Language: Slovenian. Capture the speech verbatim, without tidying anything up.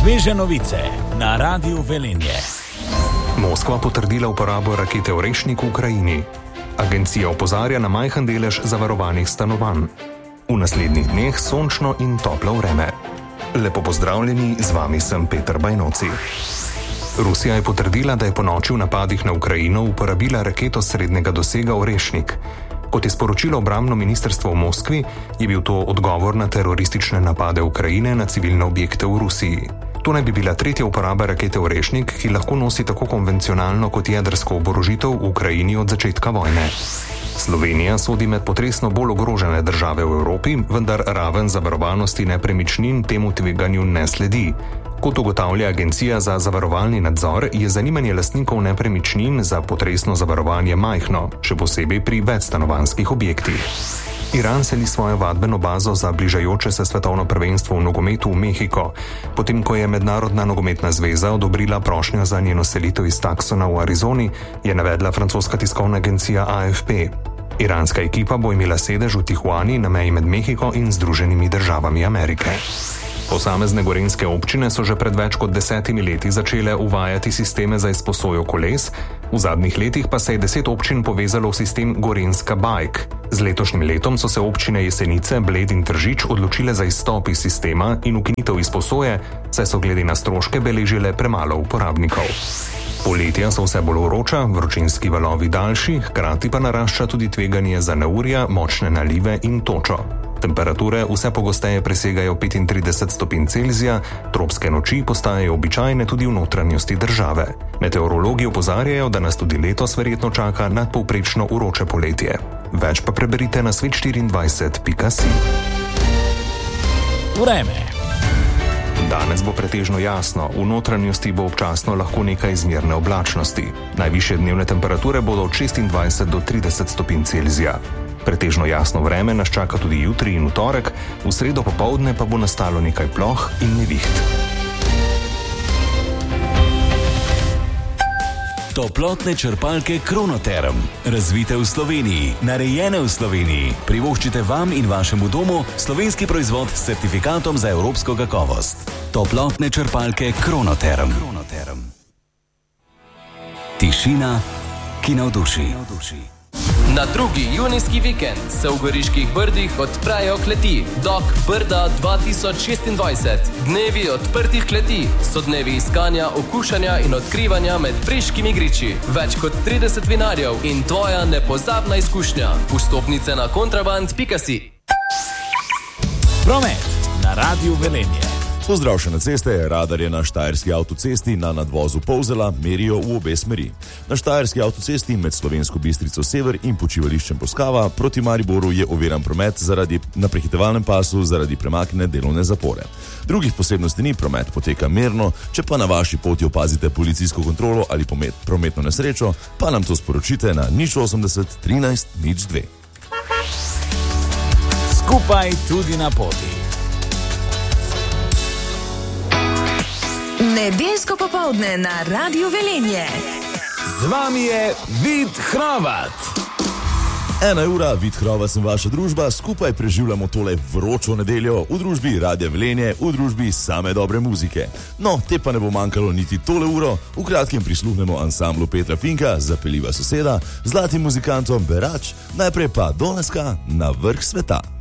Sveže novice na Radiu Velenje. Moskva potrdila uporabo rakete Orešnik v Ukrajini. Agencija opozarja na majhen delež zavarovanih stanovanj. V naslednjih dneh sončno in toplo vreme. Lepo pozdravljeni, z vami sem Peter Bajnoci. Rusija je potrdila, da je po noči v napadih na Ukrajino uporabila raketo srednjega dosega Orešnik. Kot je sporočilo obrambno ministrstvo v Moskvi, je bil to odgovor na teroristične napade Ukrajine na civilne objekte v Rusiji. To naj bi bila tretja uporaba rakete Orešnik, ki lahko nosi tako konvencionalno kot jedrsko oborožitev v Ukrajini od začetka vojne. Slovenija sodi med potresno bolj ogrožene države v Evropi, vendar raven zavarovanosti nepremičnin temu tveganju ne sledi. Kot ugotavlja Agencija za zavarovalni nadzor, je zanimanje lastnikov nepremičnin za potresno zavarovanje majhno, še posebej pri večstanovanjskih objektih. Iran seli svojo vadbeno bazo za bližajoče se svetovno prvenstvo v nogometu v Mehiko, potem ko je Mednarodna nogometna zveza odobrila prošnjo za njeno selitev iz Tucsona v Arizoni, je navedla francoska tiskovna agencija A F P. Iranska ekipa bo imela sedež v Tijuani na meji med Mehiko in Združenimi državami Amerike. Posamezne gorenjske občine so že pred več kot desetimi leti začele uvajati sisteme za izposojo koles, v zadnjih letih pa se je deset občin povezalo v sistem Gorenjska Bike. Z letošnjim letom so se občine Jesenice, Bled in Tržič odločile za izstop iz sistema in ukinitev izposoje, saj so glede na stroške beležile premalo uporabnikov. Poletja so vse bolj vroča, vročinski valovi daljši, hkrati pa narašča tudi tveganje za neurja, močne nalive in točo. Temperature vse pogosteje presegajo petintrideset stopinj Celzija, tropske noči postajajo običajne tudi v notranjosti države. Meteorologi opozarjajo, da nas tudi letos verjetno čaka nadpovprečno vroče poletje. Več pa preberite na svet štiriindvajset pika si. Vreme. Danes bo pretežno jasno, v notranjosti bo občasno lahko nekaj izmerne oblačnosti. Najvišje dnevne temperature bodo od šestindvajset do trideset stopinj Celzija. Pretežno jasno vreme nas čaka tudi jutri in v torek, v sredo popoldne pa bo nastalo nekaj ploh in neviht. Toplotne črpalke Kronoterm. Razvite v Sloveniji, narejene v Sloveniji. Privoščite vam in vašemu domu slovenski proizvod s certifikatom za evropsko kakovost. Toplotne črpalke Kronoterm. Kronoterm. Tišina, ki navduši. Na drugi junijski vikend se v Goriških Brdih odprejo kleti Dok Brda dva tisoč šestindvajset. Dnevi odprtih kleti so dnevi iskanja, okušanja in odkrivanja med briškimi griči. Več kot trideset vinarjev in tvoja nepozabna izkušnja. Vstopnice na kontraband pika si. Promet na Radiu Velenje. Pozdrav še na ceste, radar je na Štajerski avtocesti na nadvozu Polzela merijo v obe smeri. Na Štajerski avtocesti med Slovensko Bistrico Sever in počivališčem Poskava proti Mariboru je oviran promet zaradi na prehitevalnem pasu zaradi premaknjene delovne zapore. Drugih posebnosti ni, promet poteka mirno, če pa na vaši poti opazite policijsko kontrolo ali pomet, prometno nesrečo, pa nam to sporočite na nič osemdeset trinajst nič dve. Skupaj tudi na poti. Nedeljsko popoldne na Radiu Velenje. Z vami je Vid Hrovat. Ena ura, Vid Hrovat sem vaša družba, skupaj preživljamo tole vročo nedeljo v družbi Radia Velenje, v družbi same dobre muzike. No, te pa ne bo manjkalo niti tole uro, v kratkem prisluhnemo ansamblu Petra Finka, Zapeljiva soseda, zlatim muzikantom Berač, najprej pa Dolaska na vrh sveta.